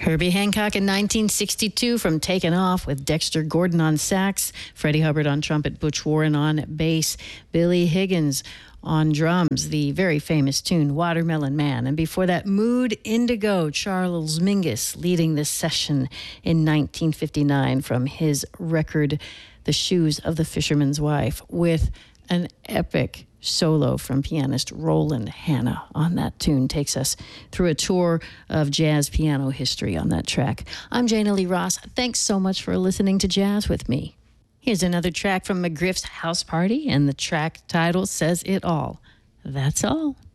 Herbie Hancock in 1962 from Taken Off with Dexter Gordon on sax, Freddie Hubbard on trumpet, Butch Warren on bass, Billy Higgins on drums, the very famous tune Watermelon Man. And before that, Mood Indigo, Charles Mingus leading this session in 1959 from his record The Shoes of the Fisherman's Wife, with an epic solo from pianist Roland Hanna on that tune. Takes us through a tour of jazz piano history on that track. I'm Jana Lee Ross. Thanks so much for listening to Jazz with me. Here's another track from McGriff's House Party, and the track title says it all. That's all.